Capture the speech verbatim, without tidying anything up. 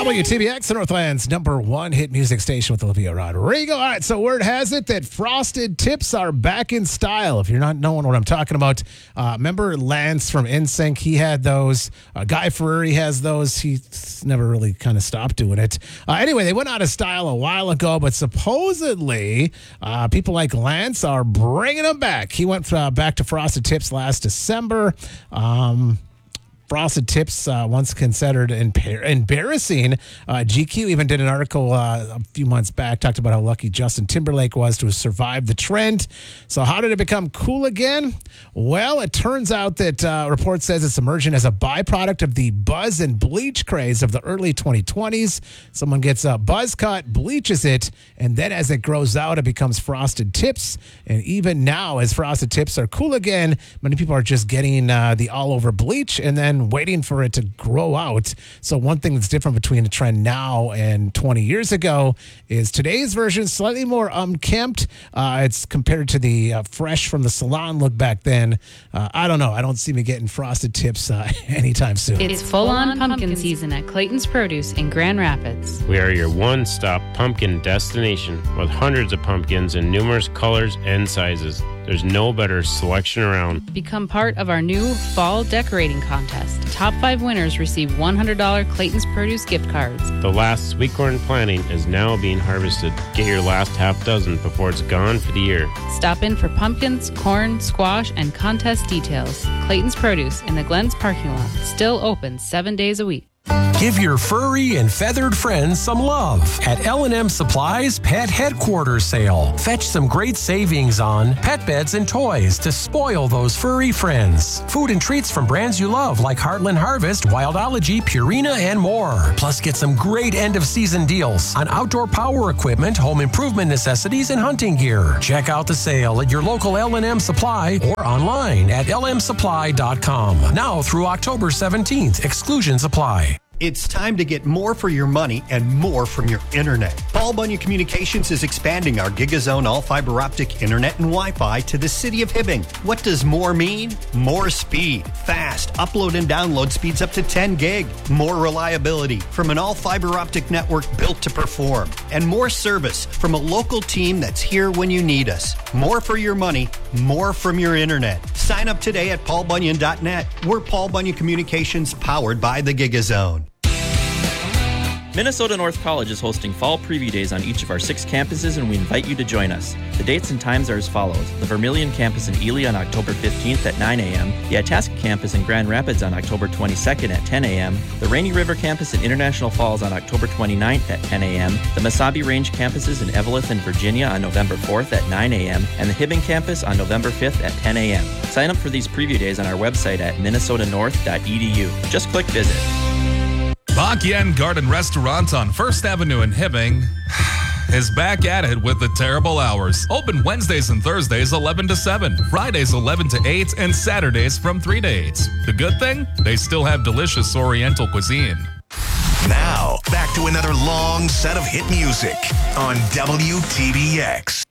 W T B X, Northland's number one hit music station with Olivia Rodrigo. All right, so word has it that Frosted Tips are back in style. If you're not knowing what I'm talking about, uh, remember Lance from N Sync? He had those. Uh, Guy Fieri has those. He's never really kind of stopped doing it. Uh, anyway, they went out of style a while ago, but supposedly uh, people like Lance are bringing them back. He went uh, back to Frosted Tips last December. Um... Frosted Tips, uh, once considered embar- embarrassing. Uh, G Q even did an article uh, a few months back, talked about how lucky Justin Timberlake was to have survived the trend. So how did it become cool again? Well, it turns out that uh, report says it's emerging as a byproduct of the buzz and bleach craze of the early twenty twenties. Someone gets a buzz cut, bleaches it, and then as it grows out, it becomes Frosted Tips. And even now, as Frosted Tips are cool again, many people are just getting uh, the all-over bleach and then waiting for it to grow out. So one thing that's different between the trend now and twenty years ago is today's version slightly more unkempt. Uh, it's compared to the uh, fresh from the salon look back then. Uh, I don't know. I don't see me getting Frosted Tips uh, anytime soon. It's full-on pumpkin season at Clayton's Produce in Grand Rapids. We are your one-stop pumpkin destination with hundreds of pumpkins in numerous colors and sizes. There's no better selection around. Become part of our new fall decorating contest. Top five winners receive one hundred dollars Clayton's Produce gift cards. The last sweet corn planting is now being harvested. Get your last half dozen before it's gone for the year. Stop in for pumpkins, corn, squash, and contest details. Clayton's Produce in the Glens parking lot. Still open seven days a week. Give your furry and feathered friends some love at L and M Supply's Pet Headquarters Sale. Fetch some great savings on pet beds and toys to spoil those furry friends. Food and treats from brands you love like Heartland Harvest, Wildology, Purina, and more. Plus, get some great end-of-season deals on outdoor power equipment, home improvement necessities, and hunting gear. Check out the sale at your local L and M Supply or online at L M supply dot com. Now through October seventeenth, exclusions apply. It's time to get more for your money and more from your internet. Paul Bunyan Communications is expanding our GigaZone all-fiber optic internet and Wi-Fi to the city of Hibbing. What does more mean? More speed. Fast. Upload and download speeds up to ten gig. More reliability from an all-fiber optic network built to perform. And more service from a local team that's here when you need us. More for your money, more from your internet. Sign up today at paul bunyan dot net. We're Paul Bunyan Communications, powered by the GigaZone. Minnesota North College is hosting fall preview days on each of our six campuses, and we invite you to join us. The dates and times are as follows. The Vermilion campus in Ely on October fifteenth at nine a.m., the Itasca campus in Grand Rapids on October twenty-second at ten a.m., the Rainy River campus in International Falls on October twenty-ninth at ten a.m., the Mesabi Range campuses in Eveleth and Virginia on November fourth at nine a.m., and the Hibbing campus on November fifth at ten a.m. Sign up for these preview days on our website at minnesota north dot e d u. Just click visit. Bak Yen Garden Restaurant on First Avenue in Hibbing is back at it with the terrible hours. Open Wednesdays and Thursdays eleven to seven, Fridays eleven to eight, and Saturdays from three to eight. The good thing? They still have delicious Oriental cuisine. Now, back to another long set of hit music on W T B X.